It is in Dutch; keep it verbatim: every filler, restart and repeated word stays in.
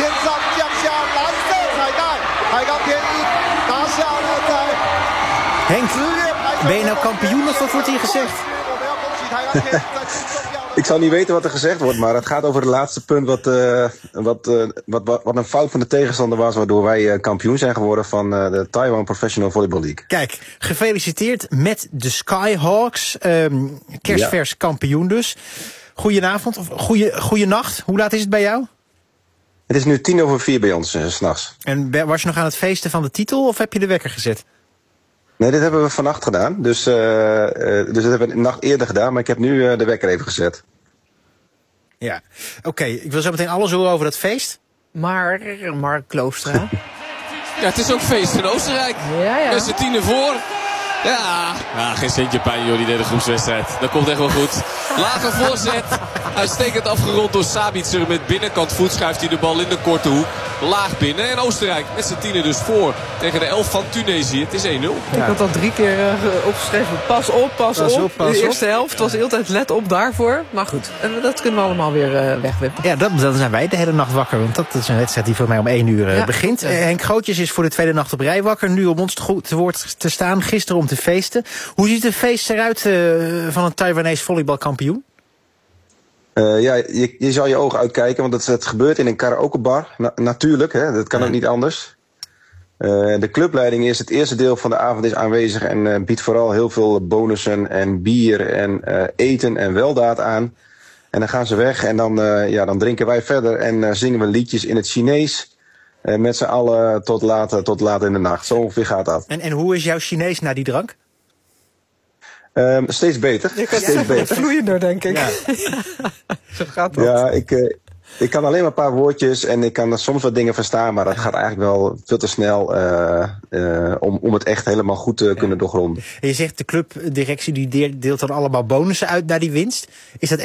天上降下蓝色彩带，海港天一拿下了在 Henk, ben je nou kampioen of wat wordt hier gezegd? Ik zal niet weten wat er gezegd wordt, maar het gaat over het laatste punt wat, uh, wat, uh, wat, wat, wat een fout van de tegenstander was, waardoor wij uh, kampioen zijn geworden van uh, de Taiwan Professional Volleyball League. Kijk, gefeliciteerd met de Skyhawks. Um, kerstvers ja. kampioen dus. Goedenavond, of goeie, goeienacht. Hoe laat is het bij jou? Het is nu tien over vier bij ons, uh, 's nachts. En was je nog aan het feesten van de titel of heb je de wekker gezet? Nee, dit hebben we vannacht gedaan. Dus, uh, uh, dus dat hebben we een nacht eerder gedaan, maar ik heb nu uh, de wekker even gezet. Ja, oké. Okay. Ik wil zo meteen alles horen over dat feest. Maar, Mark Kloostra. Ja, het is ook feest in Oostenrijk. Ja, ja. Met z'n tienen voor. Ja, ja, geen centje pijn joh, die derde groepswedstrijd. Dat komt echt wel goed. Lage voorzet. Uitstekend afgerond door Sabitzer. Met binnenkant voet schuift hij de bal in de korte hoek. Laag binnen. En Oostenrijk met z'n tienen dus voor. Tegen de elf van Tunesië. Het is één nul. Ja. Ik had al drie keer uh, opgeschreven. Pas op, pas, pas op. op pas de eerste op. helft was de hele tijd let op daarvoor. Maar goed, dat kunnen we allemaal weer uh, wegwippen. Ja, dat, dan zijn wij de hele nacht wakker. Want dat is een wedstrijd die voor mij om één uur uh, ja. begint. Uh, Henk Grootjes is voor de tweede nacht op rij wakker. Nu om ons te, te woord te staan. Gisteren om te feesten. Hoe ziet de feest eruit uh, van een Taiwanese volleybalkampioen? Uh, ja, je, je zal je ogen uitkijken, want het, het gebeurt in een karaokebar. Na, natuurlijk, hè, dat kan ja. ook niet anders. Uh, de clubleiding is het eerste deel van de avond is aanwezig en uh, biedt vooral heel veel bonussen en bier en uh, eten en weldaad aan. En dan gaan ze weg en dan, uh, ja, dan drinken wij verder en uh, zingen we liedjes in het Chinees. Uh, met z'n allen tot laat, tot laat in de nacht. Zo ongeveer gaat dat. En, en hoe is jouw Chinees na die drank? Um, steeds beter. Je kan steeds ja, beter. Vloeiender, denk ik. Ja. Zo gaat dat. Ja, ik, uh, ik kan alleen maar een paar woordjes en ik kan soms wat dingen verstaan, maar dat gaat eigenlijk wel veel te snel uh, uh, om, om het echt helemaal goed te ja. kunnen doorgronden. En je zegt de clubdirectie die deelt dan allemaal bonussen uit naar die winst. Is dat